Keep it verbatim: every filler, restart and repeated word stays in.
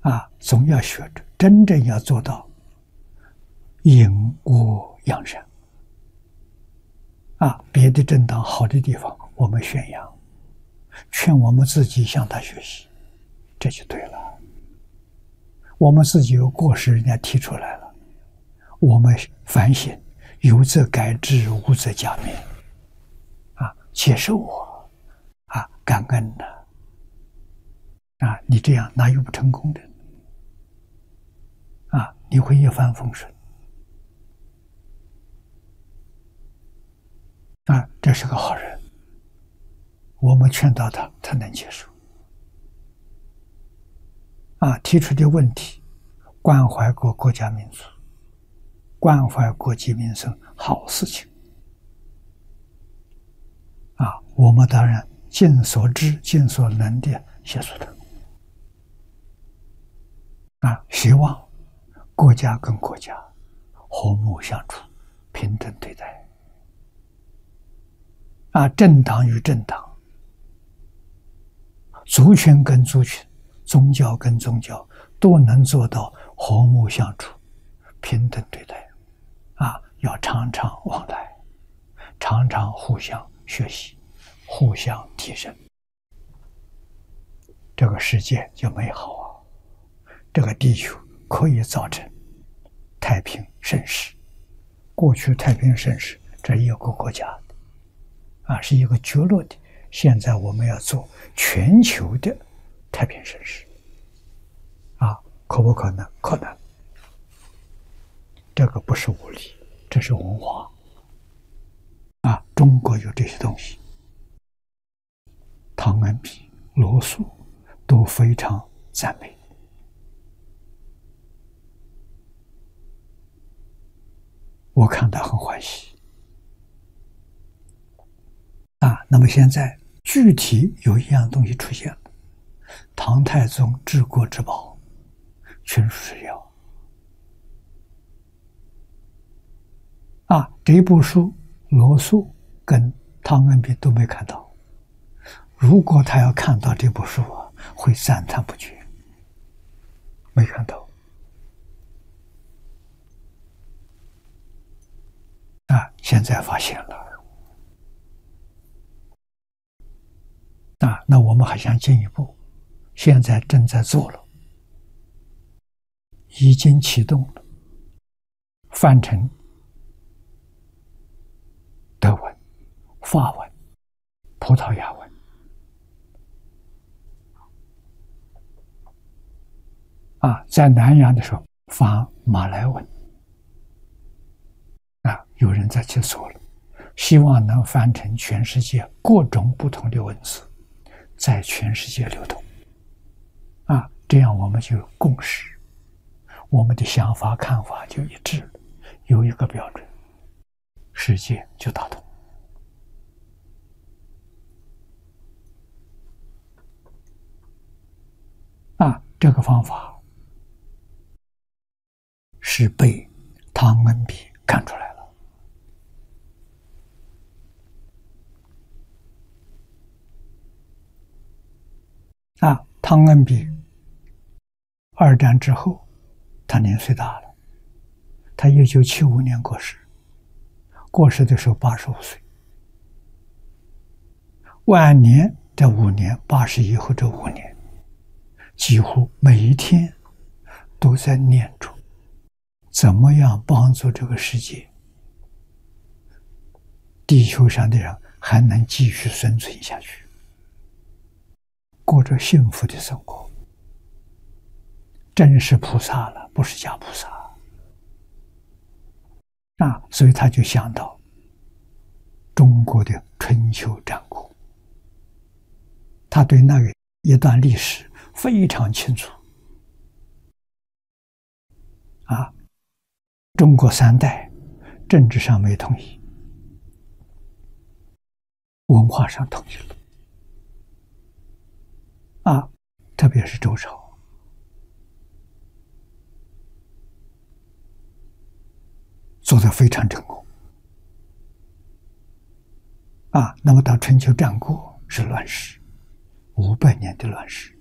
啊，总要学着，真正要做到隐恶扬善啊。别的政党好的地方，我们宣扬，劝我们自己向他学习，这就对了。我们自己有过失，人家提出来了，我们反省，有则改之，无则加勉啊，接受我啊，感恩的啊，你这样哪有不成功的啊？你会一帆风顺啊，这是个好人，我们劝导他，他能接受啊，提出的问题，关怀国国家民族，关怀国计民生，好事情啊！我们当然尽所知、尽所能的协助他啊！希望国家跟国家和睦相处，平等对待啊！政党与政党，族群跟族群，宗教跟宗教，都能做到和睦相处，平等对待啊！要常常往来，常常互相学习，互相提升，这个世界就美好啊！这个地球可以造成太平盛世。过去太平盛世，这一个国家的啊，是一个角落的。现在我们要做全球的太平盛世啊，可不可能？可能。这个不是武力，这是文化啊！中国有这些东西，汤恩比、罗素都非常赞美我，看到很欢喜啊。那么现在具体有一样东西出现了，唐太宗治国之宝群书治要啊，这部书罗素跟汤恩比都没看到，如果他要看到这部书啊，会赞叹不绝。没看到啊，现在发现了啊，那我们还想进一步，现在正在做了，已经启动了，翻成德文、法文、葡萄牙文啊，在南洋的时候翻马来文啊，有人在去做了，希望能翻成全世界各种不同的文字，在全世界流通啊，这样我们就有共识，我们的想法看法就一致了，有一个标准，世界就大同啊。这个方法是被汤恩比看出来了啊。汤恩比二战之后，他年岁大了，他一九七五年过世，过世的时候八十五岁。晚年这五年，八十以后这五年，几乎每一天都在念着怎么样帮助这个世界，地球上的人还能继续生存下去，过着幸福的生活。真是菩萨了，不是假菩萨啊！所以他就想到中国的春秋战国，他对那个一段历史非常清楚啊。中国三代政治上没统一，文化上统一了啊，特别是周朝做得非常成功啊。那么到春秋战国是乱世，五百年的乱世